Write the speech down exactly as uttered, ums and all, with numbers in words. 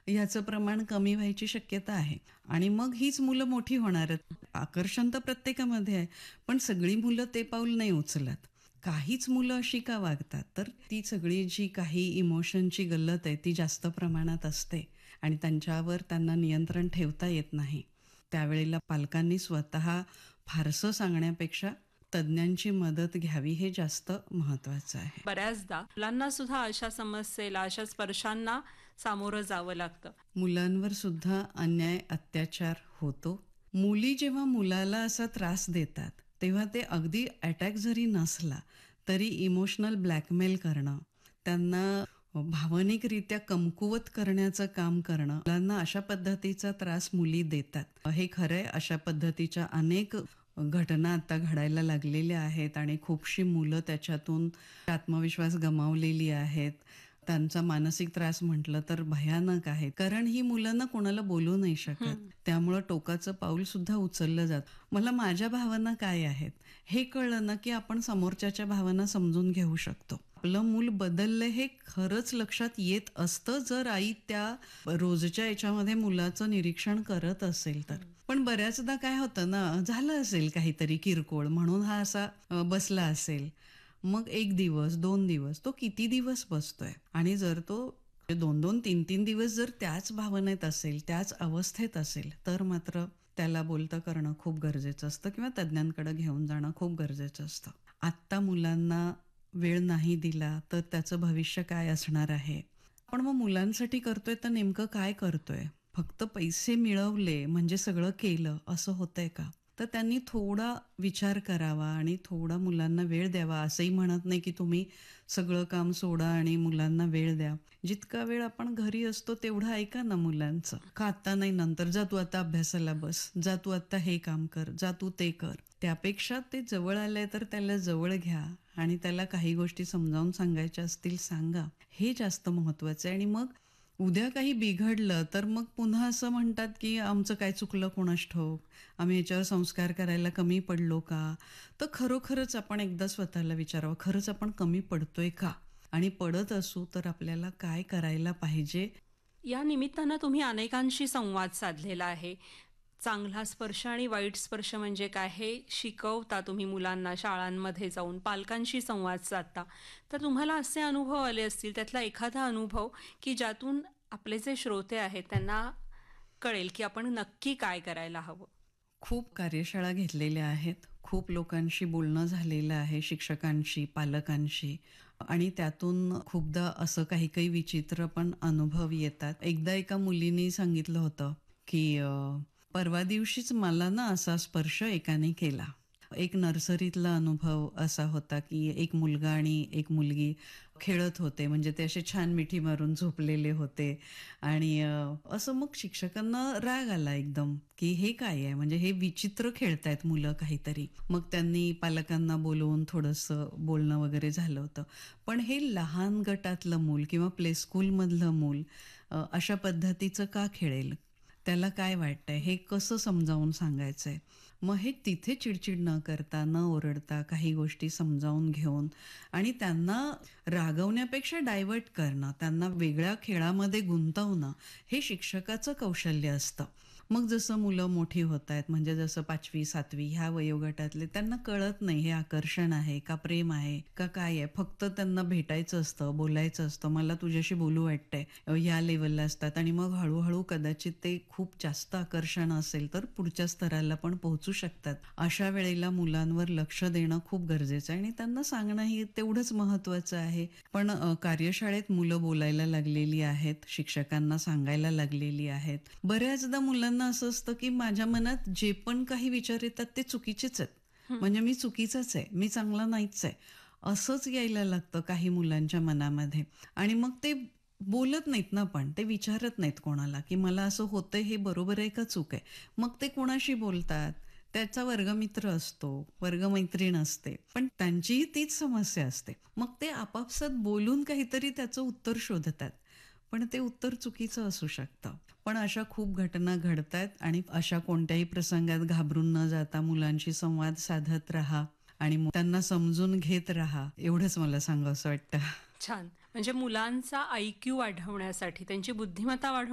ह्याचं प्रमाण कमी व्हायची शक्यता आहे. आणि मग हीच मुलं मोठी होणार आहेत. आकर्षण तर प्रत्येकामध्ये आहे, पण सगळी मुलं ते पाऊल नाही उचलत. काहीच मुलं अशी का वागतात, तर ती सगळी जी काही इमोशनची गल्लत आहे ती जास्त प्रमाणात असते आणि त्यांच्यावर त्यांना नियंत्रण ठेवता येत नाही. त्यावेळेला पालकांनी स्वतः फारसं सांगण्यापेक्षा तज्ञांची मदत घ्यावी हे जास्त महत्वाचं आहे. बऱ्याचदा मुलांना सुद्धा अशा समस्येला, अशा स्पर्शांना सामोरं जावं लागतं. मुलांवर सुद्धा अन्याय, अत्याचार होतो. मुली जेव्हा मुलाला असा त्रास देतात, तेव्हा ते अगदी अटॅक जरी नसला तरी इमोशनल ब्लॅकमेल करणं, त्यांना भावनिकरित्या कमकुवत करण्याचं काम करणं, मुलांना अशा पद्धतीचा त्रास मुली देतात. हे खरंय, अशा पद्धतीच्या अनेक घटना आता घडायला लागलेल्या आहेत आणि खूपशी मुलं त्याच्यातून आत्मविश्वास गमावलेली आहेत. त्यांचा मानसिक त्रास म्हटलं तर भयानक आहे, कारण ही मुलं ना कोणाला बोलू नाही शकत. त्यामुळं टोकाचं पाऊल सुद्धा उचललं जात. मला माझ्या भावना काय आहेत हे कळलं ना की आपण समोरच्याच्या भावना समजून घेऊ शकतो. आपलं मूल बदललं हे खरंच लक्षात येत असतं, जर आई त्या रोजच्या याच्यामध्ये मुलाचं निरीक्षण करत असेल तर. पण बऱ्याचदा काय होतं ना, झालं असेल काहीतरी किरकोळ म्हणून हा असा बसला असेल, मग एक दिवस दोन दिवस तो किती दिवस बसतोय, आणि जर तो दोन दोन तीन तीन दिवस जर त्याच भावनेत असेल, त्याच अवस्थेत असेल, तर मात्र त्याला बोलतं करणं खूप गरजेचं असतं किंवा तज्ज्ञांकडे घेऊन जाणं खूप गरजेचं असतं. आत्ता मुलांना वेळ नाही दिला तर त्याचं भविष्य काय असणार आहे. आपण मग मुलांसाठी करतोय तर नेमकं काय करतोय? फक्त पैसे मिळवले म्हणजे सगळं केलं असं होतंय का? तर त्यांनी थोडा विचार करावा आणि थोडा मुलांना वेळ द्यावा. असंही म्हणत नाही की तुम्ही सगळं काम सोडा आणि मुलांना वेळ द्या. जितका वेळ आपण घरी असतो तेवढं ऐका ना मुलांचं. का आता नाही, नंतर जा तू आता अभ्यासाला बस, जा तू आता हे काम कर, जा तू ते कर. त्यापेक्षा ते जवळ आलंय तर त्याला जवळ घ्या आणि त्याला काही गोष्टी समजावून सांगायच्या असतील सांगा. हे जास्त महत्वाचं आहे. आणि मग उद्या काही बिघडलं तर मग पुन्हा असं म्हणतात की आमचं काय चुकलं कोणास ठाऊक, आम्ही याच्यावर संस्कार करायला कमी पडलो का? तर खरोखरच आपण एकदा स्वतःला विचारावं, खरंच आपण कमी पडतोय का? आणि पडत असू तर आपल्याला काय करायला पाहिजे. या निमित्तानं तुम्ही अनेकांशी संवाद साधलेला आहे. चांगला स्पर्श आणि वाईट स्पर्श म्हणजे काय हे शिकवता तुम्ही मुलांना, शाळांमध्ये जाऊन पालकांशी संवाद साधता. तर तुम्हाला असे अनुभव आले असतील, त्यातला एखादा अनुभव की ज्यातून आपले जे श्रोते आहेत त्यांना कळेल की आपण नक्की काय करायला हवं. खूप कार्यशाळा घेतलेल्या आहेत, खूप लोकांशी बोलणं झालेलं आहे, शिक्षकांशी, पालकांशी, आणि त्यातून खूपदा असं काही काही विचित्र पण अनुभव येतात. एकदा एका मुलीने सांगितलं होतं की परवा दिवशीच मला ना असा स्पर्श एकाने केला. एक नर्सरीतला अनुभव असा होता की एक मुलगा आणि एक मुलगी खेळत होते, म्हणजे ते असे छान मिठी मारून झोपलेले होते. आणि असं मग शिक्षकांना राग आला एकदम की हे काय आहे, म्हणजे हे विचित्र खेळतायत मुलं काहीतरी. मग त्यांनी पालकांना बोलवून थोडंसं बोलणं वगैरे झालं होतं. पण हे लहान गटातलं मूल किंवा प्ले स्कूलमधलं मूल अशा पद्धतीचं का खेळेल, त्याला काय वाटतंय, हे कसं समजावून सांगायचंय. मग हे तिथे चिडचिड न करता, न ओरडता, काही गोष्टी समजावून घेऊन आणि त्यांना रागवण्यापेक्षा डायव्हर्ट करणं, त्यांना वेगळ्या खेळामध्ये गुंतवणं, हे शिक्षकाचं कौशल्य असतं. मग जसं मुलं मोठी होत आहेत, म्हणजे जसं पाचवी सातवी ह्या वयोगटातले, त्यांना कळत नाही हे आकर्षण आहे का प्रेम आहे का काय आहे. फक्त त्यांना भेटायचं असतं, बोलायचं असतं, मला तुझ्याशी बोलू वाटतंय, ह्या लेवलला असतात. आणि मग हळूहळू कदाचित ते खूप जास्त आकर्षण असेल तर पुढच्या स्तराला पण पोहोचू शकतात. अशा वेळेला मुलांवर लक्ष देणं खूप गरजेचं आहे आणि त्यांना सांगणंही तेवढंच महत्वाचं आहे. पण कार्यशाळेत मुलं बोलायला लागलेली आहेत, शिक्षकांना सांगायला लागलेली आहेत. बऱ्याचदा मुलांना असं असतं की माझ्या मनात जे पण काही विचार येतात ते चुकीचेच आहेत, म्हणजे मी चुकीचाच आहे, मी चांगला नाहीच आहे, असंच यायला लागतं काही मुलांच्या मनामध्ये. आणि मग ते बोलत नाहीत ना, पण ते विचारत नाहीत कोणाला की मला असं होतंय, हे बरोबर आहे का चूक आहे. मग ते कोणाशी बोलतात, त्याचा वर्गमित्र असतो, वर्गमैत्रीण असते, पण त्यांचीही तीच समस्या असते. मग ते आपापसात बोलून काहीतरी त्याचं उत्तर शोधतात, पण ते उत्तर चुकीचं असू शकतं. पण अशा खूप घटना घडतात आणि अशा कोणत्याही प्रसंगात घाबरून न जाता मुलांशी संवाद साधत राहा आणि त्यांना समजून घेत राहा, एवढंच मला सांगावंसं वाटतं. छान. म्हणजे मुलांचा आय क्यू वाढवण्यासाठी, त्यांची बुद्धिमत्ता वाढवण्यासाठी